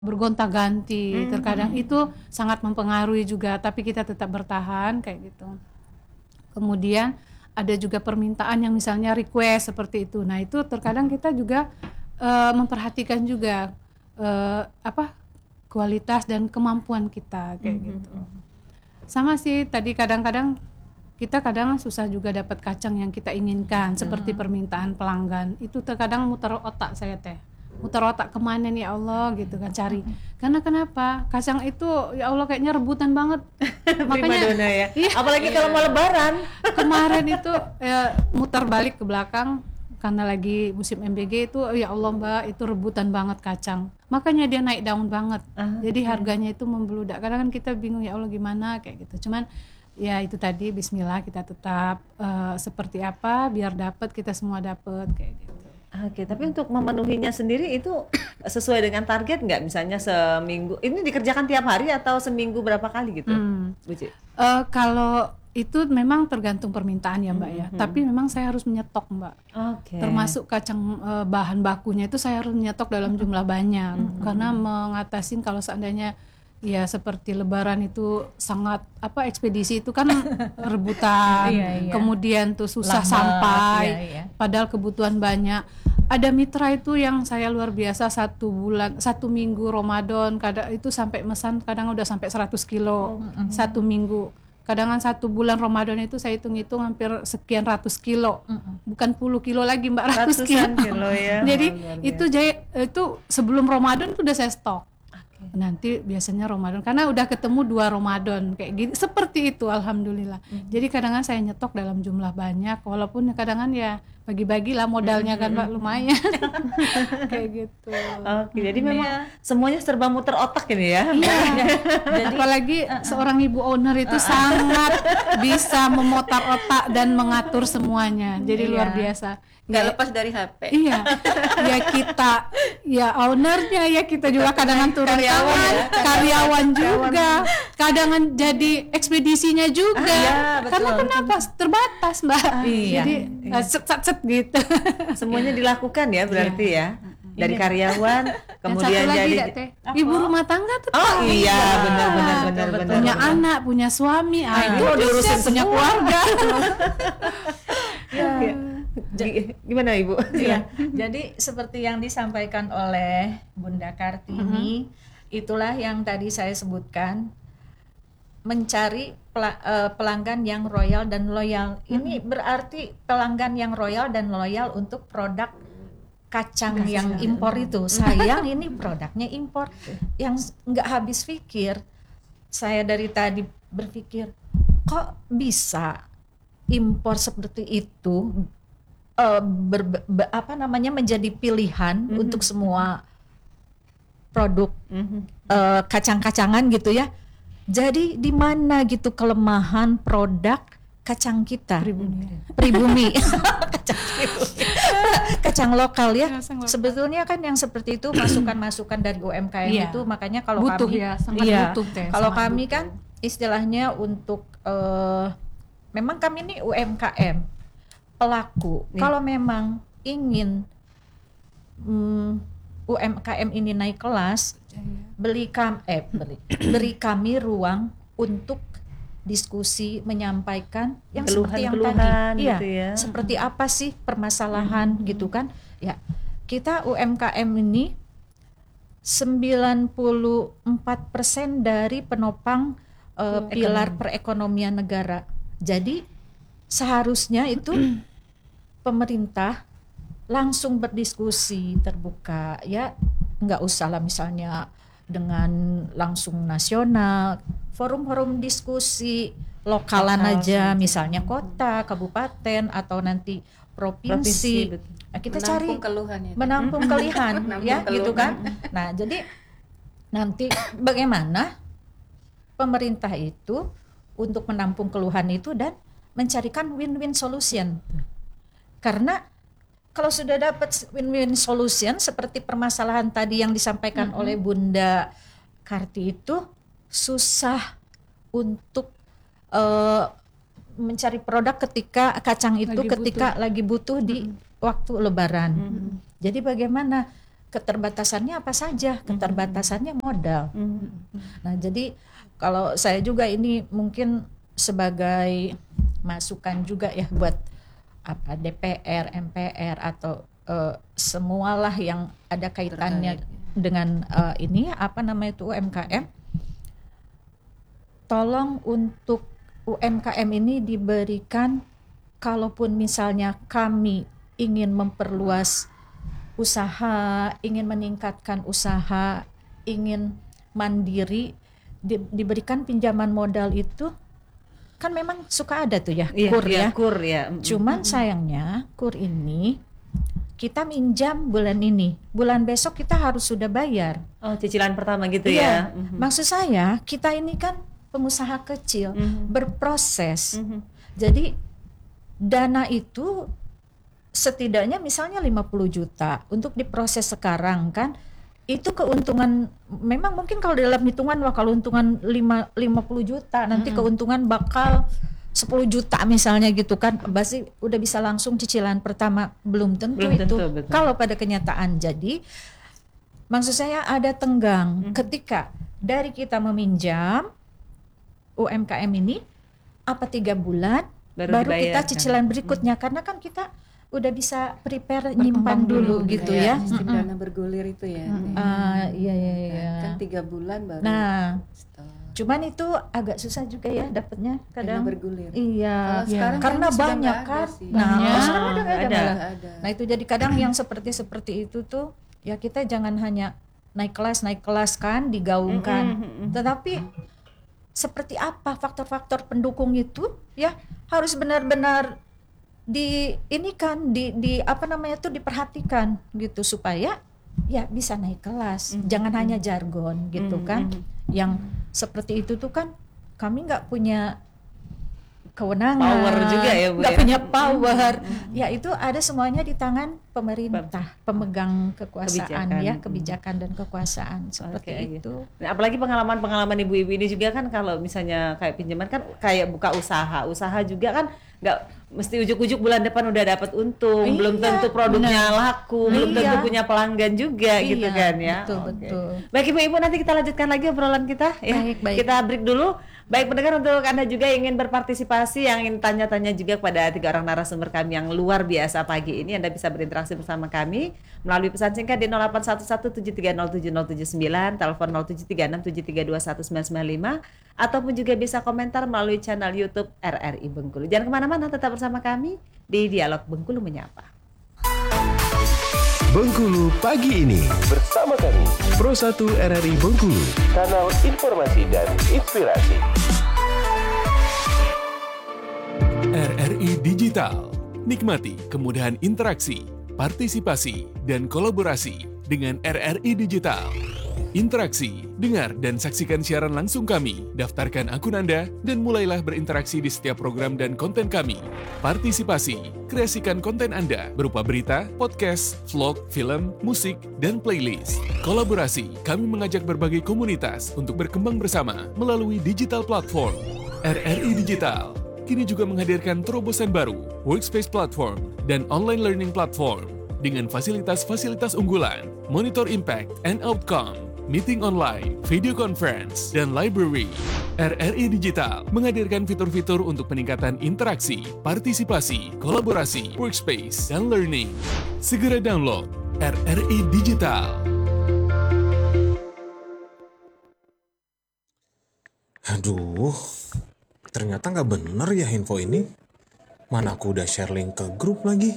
bergonta-ganti. Terkadang itu sangat mempengaruhi juga, tapi kita tetap bertahan kayak gitu. Kemudian ada juga permintaan yang misalnya request seperti itu. Nah, itu terkadang kita juga memperhatikan juga kualitas dan kemampuan kita kayak gitu. Sama sih tadi kadang-kadang kita kadang susah juga dapat kacang yang kita inginkan seperti permintaan pelanggan. Itu terkadang muter otak saya teh. Muter otak kemana nih ya Allah gitu kan cari. Karena kenapa? Kacang itu ya Allah kayaknya rebutan banget. Makanya ya. iya, Apalagi kalau mau lebaran. kemarin itu muter balik ke belakang karena lagi musim MBG itu ya Allah Mbak itu rebutan banget kacang. Makanya dia naik daun banget. Jadi harganya itu membludak. Kadang kan kita bingung ya Allah gimana kayak gitu. Cuman ya itu tadi bismillah kita tetap seperti apa biar dapat kita semua dapat kayak gitu. Oke, tapi untuk memenuhinya sendiri itu sesuai dengan target nggak? Misalnya seminggu, ini dikerjakan tiap hari atau seminggu berapa kali gitu, Bu Ci? Kalau itu memang tergantung permintaan ya Mbak ya. Tapi memang saya harus menyetok Mbak. Oke. Termasuk kacang bahan bakunya itu saya harus menyetok dalam jumlah banyak. Karena mengatasi kalau seandainya ya seperti lebaran itu sangat ekspedisi itu kan rebutan, kemudian tuh susah lambat, sampai, padahal kebutuhan banyak. Ada mitra itu yang saya luar biasa 1 minggu Ramadan kadang itu sampai mesan kadang udah sampai 100 kilo 1 minggu. Kadang 1 bulan Ramadan itu saya hitung-hitung hampir sekian ratus kilo, bukan puluh kilo lagi Mbak, ratus kilo ya. Jadi itu sebelum Ramadan itu udah saya stok. Nanti biasanya Ramadan karena udah ketemu 2 Ramadan kayak gini seperti itu alhamdulillah. Jadi kadang-kadang saya nyetok dalam jumlah banyak walaupun kadang-kadang ya bagi-bagi lah modalnya kan Mbak lumayan kayak gitu. Oke, jadi memang semuanya serba muter otak ini ya. Iya. Jadi apalagi seorang ibu owner itu sangat bisa memutar otak dan mengatur semuanya. Jadi luar biasa. Nggak lepas dari HP. Iya, ya kita, ya ownernya, ya kita juga kadang-kadang turun tangan, karyawan juga, kadang jadi ekspedisinya juga. Karena kenapa? Terbatas Mbak. Jadi set gitu. Semuanya dilakukan ya berarti ya. Dari karyawan, kemudian lagi, jadi ibu rumah tangga tetap. Oh iya, benar. Punya anak, punya suami, itu diurusin punya keluarga. Gimana Ibu? Iya. Jadi seperti yang disampaikan oleh Bunda Kartini, itulah yang tadi saya sebutkan, mencari pelanggan yang royal dan loyal. Ini berarti pelanggan yang royal dan loyal untuk produk kacang yang impor itu. Sayang ini produknya impor yang nggak habis pikir. Saya dari tadi berpikir kok bisa impor seperti itu menjadi pilihan untuk semua produk kacang-kacangan gitu ya. Jadi di mana gitu kelemahan produk kacang kita pribumi kacang lokal ya. Sebetulnya kan yang seperti itu masukan-masukan dari UMKM itu makanya kalau butuh kami butuh kalau kami kan istilahnya untuk memang kami ini UMKM pelaku. Kalau memang ingin UMKM ini naik kelas, beri kami ruang untuk diskusi, menyampaikan yang seperti yang tadi. Gitu ya. Seperti apa sih permasalahan gitu kan? Ya, kita UMKM ini 94% dari penopang pilar perekonomian negara. Jadi seharusnya itu pemerintah langsung berdiskusi terbuka ya, nggak usah lah misalnya dengan langsung nasional, forum-forum diskusi lokalan aja, misalnya kota, kabupaten atau nanti provinsi. Nah, kita menampung keluhan ya gitu kan. Nah, jadi nanti bagaimana pemerintah itu untuk menampung keluhan itu dan mencarikan win-win solution. Karena kalau sudah dapat win-win solution seperti permasalahan tadi yang disampaikan oleh Bunda Karti itu, susah untuk mencari produk ketika kacang itu lagi butuh di waktu lebaran. Jadi bagaimana keterbatasannya apa saja? Keterbatasannya modal. Nah, jadi kalau saya juga ini mungkin sebagai masukan juga ya buat apa DPR, MPR atau semualah yang ada kaitannya dengan ini apa namanya itu UMKM. Tolong untuk UMKM ini diberikan, kalaupun misalnya kami ingin memperluas usaha, ingin meningkatkan usaha, ingin mandiri, diberikan pinjaman modal itu kan memang suka ada tuh ya, KUR ya. KUR ya. Cuman sayangnya KUR ini kita minjam bulan ini, bulan besok kita harus sudah bayar. Oh, cicilan pertama gitu Iya. ya. Maksud saya kita ini kan pengusaha kecil, berproses. Jadi dana itu setidaknya misalnya 50 juta untuk diproses sekarang kan, itu keuntungan memang mungkin kalau dalam hitungan kalau untungan 50 juta nanti keuntungan bakal 10 juta misalnya gitu kan, pasti udah bisa langsung cicilan pertama, belum tentu itu betul. kalau pada kenyataan. Jadi maksud saya ada tenggang ketika dari kita meminjam UMKM ini apa 3 bulan baru kita cicilan berikutnya, karena kan kita udah bisa prepare nyimpan dulu gitu ya. Sistem dana bergulir itu ya. Iya. Kan 3 bulan baru. Nah, setelah cuman itu agak susah juga ya dapatnya kadang. dana bergulir. Iya, Kalau sekarang karena kayaknya sudah banyak nggak kan. ada sih. Nah, Banyak. sekarang udah nggak ada malah. Nggak ada. Nah, itu jadi kadang yang seperti itu tuh ya kita jangan hanya naik kelas kan digaungkan. Tetapi seperti apa faktor-faktor pendukung itu ya harus benar-benar di apa namanya tuh diperhatikan gitu supaya ya bisa naik kelas. Jangan hanya jargon gitu kan. Yang seperti itu tuh kan kami nggak punya kewenangan, Power juga ya, Bu, nggak ya? punya power. Ya itu ada semuanya di tangan pemerintah, pemegang kekuasaan kebijakan dan kekuasaan seperti itu. Nah, apalagi pengalaman ibu-ibu ini juga kan, kalau misalnya kayak pinjaman kan kayak buka usaha juga kan nggak mesti ujuk-ujuk bulan depan udah dapat untung, belum tentu produknya laku, belum tentu punya pelanggan juga gitu kan ya. Betul. Baik ibu-ibu, nanti kita lanjutkan lagi obrolan kita ya. Baik. Kita break dulu. Baik pendengar, untuk Anda juga yang ingin berpartisipasi, yang ingin tanya-tanya juga kepada 3 orang narasumber kami yang luar biasa pagi ini, Anda bisa berinteraksi bersama kami melalui pesan singkat di 0811730779, telepon 0736732195, ataupun juga bisa komentar melalui channel YouTube RRI Bengkulu. Jangan kemana-mana, tetap bersama kami di Dialog Bengkulu Menyapa. Bengkulu pagi ini bersama kami Pro 1 RRI Bengkulu, kanal informasi dan inspirasi. RRI Digital, nikmati kemudahan interaksi, partisipasi, dan kolaborasi dengan RRI Digital. Interaksi, dengar dan saksikan siaran langsung kami, daftarkan akun Anda, dan mulailah berinteraksi di setiap program dan konten kami. Partisipasi, kreasikan konten Anda berupa berita, podcast, vlog, film, musik, dan playlist. Kolaborasi, kami mengajak berbagai komunitas untuk berkembang bersama melalui digital platform. RRI Digital kini juga menghadirkan terobosan baru, workspace platform, dan online learning platform dengan fasilitas-fasilitas unggulan, monitor impact and outcome, meeting online, video conference, dan library. RRI Digital menghadirkan fitur-fitur untuk peningkatan interaksi, partisipasi, kolaborasi, workspace, dan learning. Segera download RRI Digital. Aduh, ternyata nggak bener ya info ini. Mana aku udah share link ke grup lagi.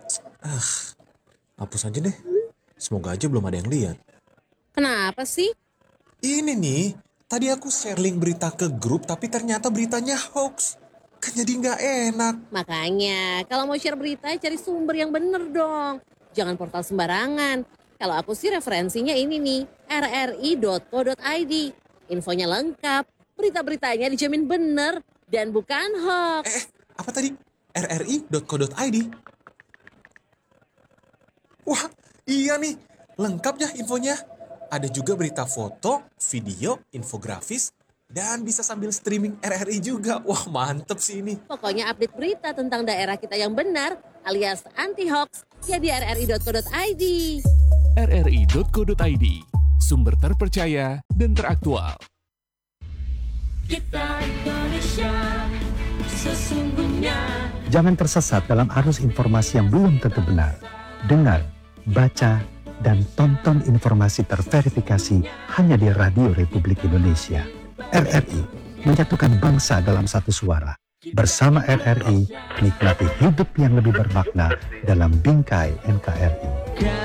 Hapus aja deh. Semoga aja belum ada yang lihat. Kenapa sih? Ini nih, tadi aku share link berita ke grup tapi ternyata beritanya hoax. Kan jadi nggak enak. Makanya, kalau mau share berita, cari sumber yang bener dong. Jangan portal sembarangan. Kalau aku sih referensinya ini nih, rri.co.id. Infonya lengkap, berita-beritanya dijamin bener, dan bukan hoax. Apa tadi? rri.co.id? Wah, iya nih, lengkap ya infonya. Ada juga berita foto, video, infografis, dan bisa sambil streaming RRI juga. Wah, mantep sih ini. Pokoknya update berita tentang daerah kita yang benar, alias anti-hoax, ya di rri.co.id. rri.co.id, sumber terpercaya dan teraktual. Kita Indonesia sesungguhnya. Jangan tersesat dalam arus informasi yang belum tentu benar. Dengar, baca, dan tonton informasi terverifikasi hanya di Radio Republik Indonesia. RRI menyatukan bangsa dalam satu suara. Bersama RRI, nikmati hidup yang lebih bermakna dalam bingkai NKRI.